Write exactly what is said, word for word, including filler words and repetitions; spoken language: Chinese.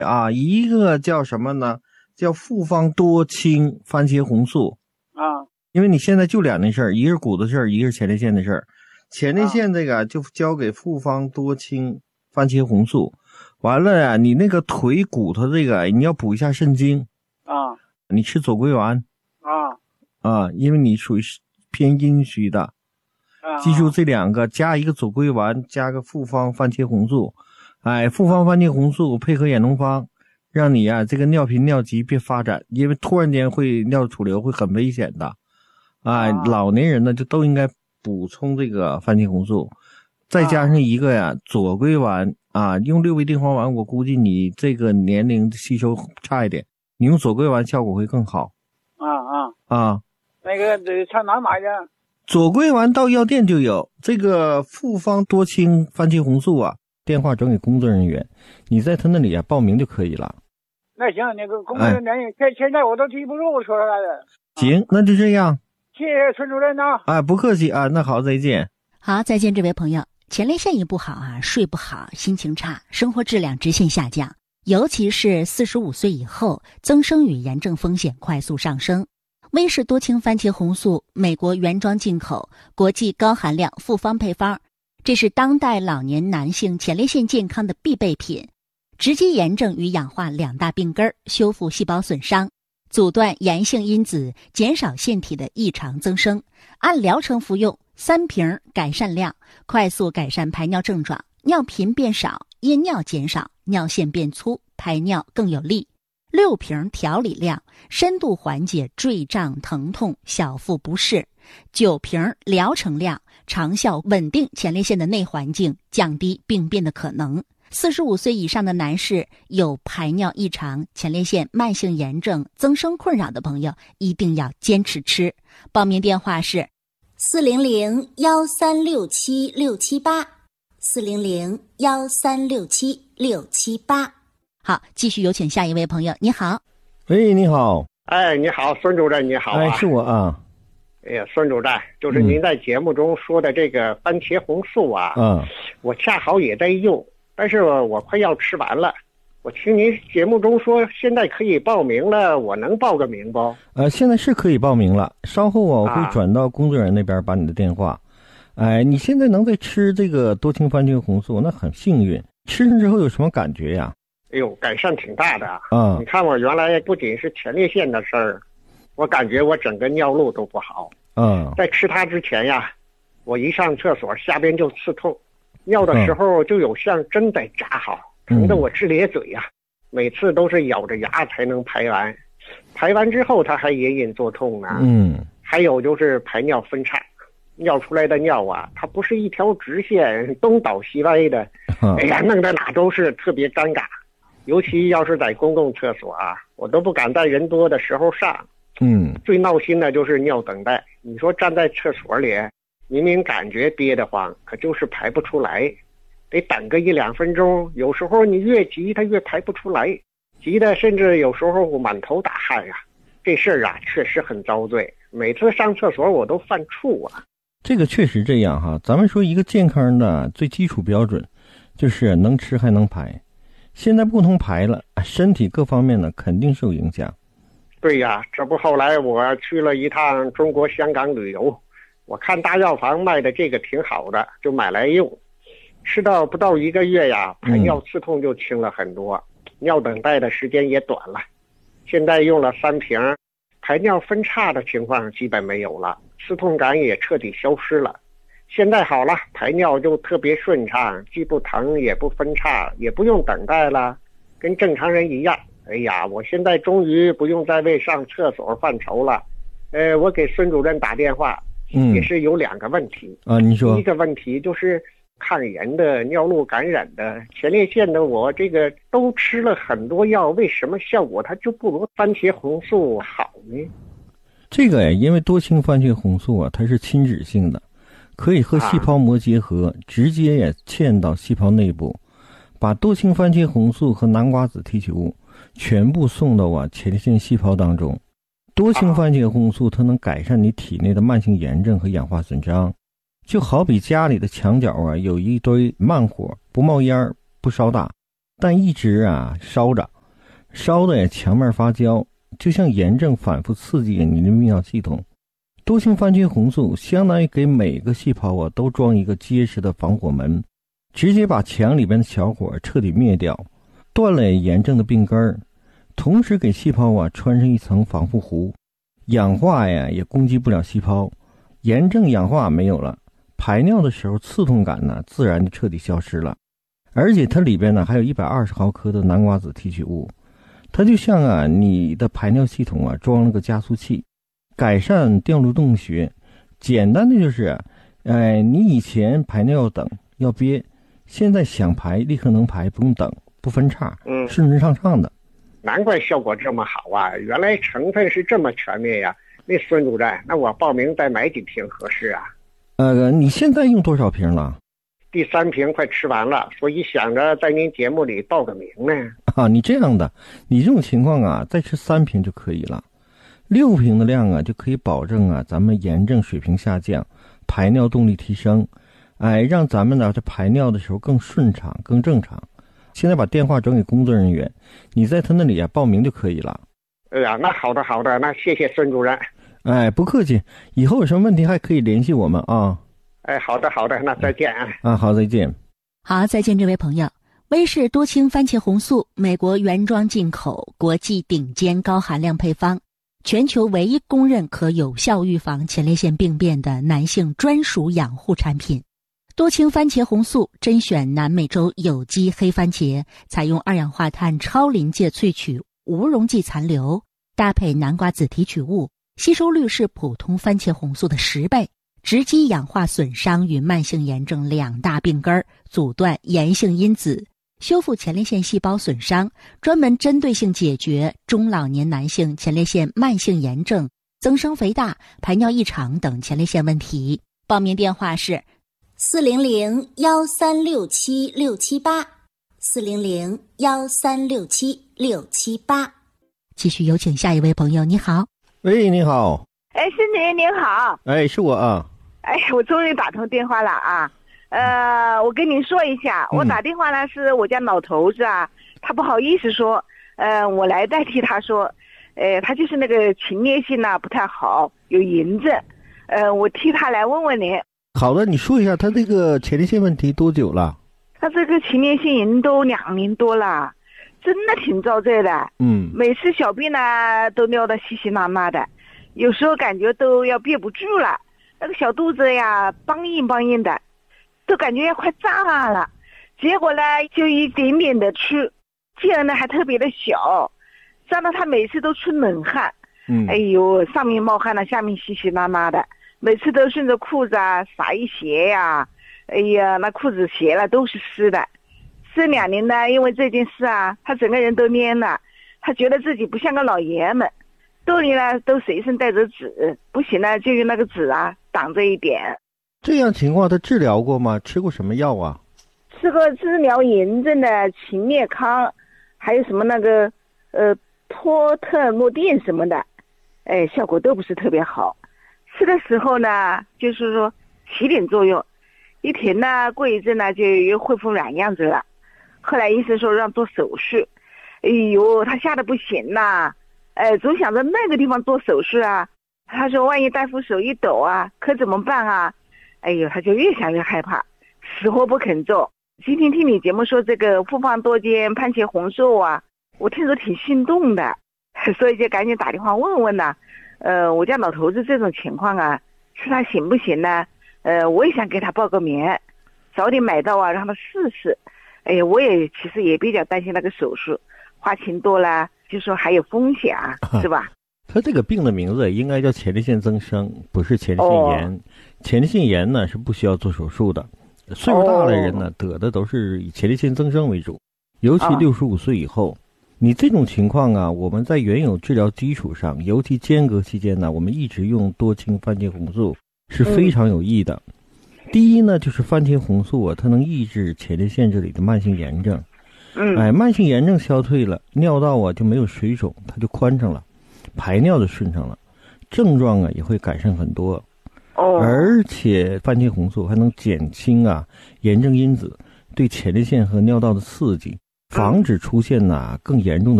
啊，一个叫什么呢？叫复方多清番茄红素啊。 因为你现在就两件事儿，一个是骨的事儿，一个是前列腺的事儿。前列腺这个就交给复方多清番茄红素，完了呀，你那个腿骨头这个你要补一下肾精啊， 你吃左归丸啊啊，因为你属于偏阴虚的。记住这两个，加一个左归丸，加个复方番茄红素，哎，复方番茄红素配合眼龙方，让你啊这个尿频尿急别发展，因为突然间会尿储流会很危险的。哎，老年人呢就都应该补充这个番茄红素，再加上一个呀左归丸啊，用六味地黄丸，我估计你这个年龄吸收差一点，你用左归丸效果会更好。 啊啊啊， 那个得上哪买的？ 左归丸到药店就有，这个复方多清番茄红素啊，电话转给工作人员，你在他那里啊报名就可以了。 那行，那个工作人员，现、哎、现在我都记不住说出来的。 行，那就这样。 谢谢孙主任啊！ 啊，不客气啊，那好，再见。 好，再见，这位朋友。前列腺也不好啊，睡不好，心情差，生活质量直线下降，尤其是四十五岁以后，增生与炎症风险快速上升。威氏多清番茄红素，美国原装进口，国际高含量复方配方，这是当代老年男性前列腺健康的必备品，直击炎症与氧化两大病根，修复细胞损伤，阻断炎性因子，减少腺体的异常增生。按疗程服用，三瓶改善量，快速改善排尿症状，尿频变少，阴尿减少，尿线变粗，排尿更有力。六瓶调理量，深度缓解坠胀疼痛、小腹不适；九瓶疗程量，长效稳定前列腺的内环境，降低病变的可能。四十五岁以上的男士有排尿异常、前列腺慢性炎症、增生困扰的朋友，一定要坚持吃。报名电话是四零零幺三六七六七八，四零零幺三六七六七八。好，继续有请下一位朋友。你好。 喂，你好。 哎，你好，孙主任，你好啊。 哎，是我啊。 哎呀，孙主任，就是您在节目中说的这个番茄红素啊， 嗯， 我恰好也在用，但是我快要吃完了。我听您节目中说现在可以报名了，我能报个名不？ 呃，现在是可以报名了，稍后我会转到工作人员那边把你的电话。哎、啊，你现在能在吃这个多清番茄红素，那很幸运。吃上之后有什么感觉呀？ 哎呦，改善挺大的啊！ 嗯， 你看我原来不仅是前列腺的事儿，我感觉我整个尿路都不好。 嗯， 在吃它之前呀，我一上厕所下边就刺痛，尿的时候就有像针在扎好，疼得我直咧嘴呀、啊。每次都是咬着牙才能排完，排完之后它还隐隐作痛呢。 嗯， 还有就是排尿分叉，尿出来的尿啊，它不是一条直线东倒西歪的，哎呀，弄得哪都是特别尴尬。尤其要是在公共厕所啊，我都不敢在人多的时候上。 嗯， 最闹心的就是尿等待。你说站在厕所里，明明感觉憋得慌，可就是排不出来，得等个一两分钟。有时候你越急，它越排不出来，急的甚至有时候满头大汗呀、啊。这事儿啊，确实很遭罪。每次上厕所我都犯怵啊。 这个确实这样哈。咱们说一个健康的最基础标准，就是能吃还能排。现在不能排了，身体各方面呢肯定受影响。 对呀，这不后来我去了一趟中国香港旅游，我看大药房卖的这个挺好的，就买来用。吃到不到一个月呀，排尿刺痛就轻了很多、嗯、尿等待的时间也短了。现在用了三瓶，排尿分叉的情况基本没有了，刺痛感也彻底消失了。现在好了，排尿就特别顺畅，既不疼也不分叉，也不用等待了，跟正常人一样。哎呀，我现在终于不用再为上厕所犯愁了。呃，我给孙主任打电话， 嗯， 也是有两个问题啊。你说， 第一个问题就是抗炎的、尿路感染的、前列腺的，我这个都吃了很多药，为什么效果它就不如番茄红素好呢？ 这个呀，因为多清番茄红素啊，它是亲脂性的。可以和细胞膜结合、啊、直接也嵌到细胞内部，把多清番茄红素和南瓜子提取物全部送到啊前列腺细胞当中。多清番茄红素它能改善你体内的慢性炎症和氧化损伤，就好比家里的墙角啊有一堆慢火，不冒烟不烧大， 但一直啊烧着，烧的也强面发酵，就像炎症反复刺激你的泌尿系统。多氢番茄红素相当于给每个细胞啊都装一个结实的防火门，直接把墙里边的小火彻底灭掉，断了炎症的病根儿，同时给细胞啊穿上一层防护糊，氧化呀也攻击不了细胞，炎症氧化没有了，排尿的时候刺痛感呢自然就彻底消失了。而且它里边呢还有一百二十毫克的南瓜子提取物，它就像啊你的排尿系统啊装了个加速器，改善掉路洞穴。简单的就是哎，你以前排尿要等要憋，现在想排立刻能排，不用等，不分叉， 嗯， 顺顺畅畅的。 难怪效果这么好啊，原来成分是这么全面呀。那孙主任，那我报名再买几瓶合适啊？ 呃，你现在用多少瓶了？ 第三瓶快吃完了，所以想着在您节目里报个名呢。 啊，你这样的，你这种情况啊，再吃三瓶就可以了。六瓶的量啊，就可以保证啊，咱们炎症水平下降，排尿动力提升，哎，让咱们呢在排尿的时候更顺畅、更正常。现在把电话转给工作人员，你在他那里啊报名就可以了。 哎呀，那好的好的，那谢谢孙主任。 哎，不客气，以后有什么问题还可以联系我们啊。 哎，好的好的，那再见啊。 啊，好，再见。 好，再见，这位朋友。威氏多氢番茄红素，美国原装进口，国际顶尖高含量配方，全球唯一公认可有效预防前列腺病变的男性专属养护产品。多氢番茄红素甄选南美洲有机黑番茄，采用二氧化碳超临界萃取无溶剂残留，搭配南瓜子提取物，吸收率是普通番茄红素的十倍，直击氧化损伤与慢性炎症两大病根，阻断炎性因子，修复前列腺细胞损伤，专门针对性解决中老年男性前列腺慢性炎症、增生肥大、排尿异常等前列腺问题。报名电话是四零零幺三六七六七八，四零零幺三六七六七八。继续有请下一位朋友，你好。 喂，你好。 哎，孙主任您好。 哎，是我啊。 哎，我终于打通电话了啊。呃，我跟您说一下，我打电话呢是我家老头子啊，他不好意思说，呃，我来代替他说，呃，他就是那个前列腺呢不太好，有炎症，呃，我替他来问问您。 好的，你说一下他这个前列腺问题多久了？ 他这个前列腺炎都两年多了，真的挺遭罪的。 嗯， 每次小便呢都尿得稀稀拉拉的，有时候感觉都要憋不住了，那个小肚子呀梆硬梆硬的，都感觉要快炸了。结果呢就一点点的吃，劲儿呢还特别的小，让到他每次都出冷汗。 嗯， 哎呦，上面冒汗了，下面稀稀拉拉的，每次都顺着裤子啊撒一鞋呀，哎呀，那裤子鞋了都是湿的。这两年呢，因为这件事啊，他整个人都蔫了，他觉得自己不像个老爷们，兜里呢都随身带着纸，不行呢就用那个纸啊挡着一点。 这样情况他治疗过吗？吃过什么药啊？ 吃过治疗炎症的秦列康，还有什么那个呃托特诺定什么的，哎，效果都不是特别好。吃的时候呢，就是说起点作用，一停呢，过一阵呢就又恢复软样子了。后来医生说让做手术，哎呦，他吓得不行呐，哎，总想着那个地方做手术啊。他说万一大夫手一抖啊，可怎么办啊？哎呦，他就越想越害怕，死活不肯做。今天听你节目说这个复方多酚番茄红素啊，我听着挺心动的，所以就赶紧打电话问问呐。呃，我家老头子这种情况啊，是他行不行呢？呃，我也想给他报个名，早点买到啊，让他试试。哎呀，我也其实也比较担心那个手术，花钱多了，就说还有风险啊，是吧？ 他这个病的名字应该叫前列腺增生，不是前列腺炎。哦、前列腺炎呢是不需要做手术的，岁数大的人呢、哦、得的都是以前列腺增生为主，尤其六十五岁以后。哦，你这种情况啊，我们在原有治疗基础上，尤其间隔期间呢，我们一直用多氢番茄红素是非常有益的。嗯、第一呢，就是番茄红素啊，它能抑制前列腺这里的慢性炎症。 嗯， 哎，慢性炎症消退了，尿道啊就没有水肿，它就宽敞了，排尿就顺畅了，症状啊也会改善很多。 哦， 而且番茄红素还能减轻啊炎症因子对前列腺和尿道的刺激。 防止出现呢更严重的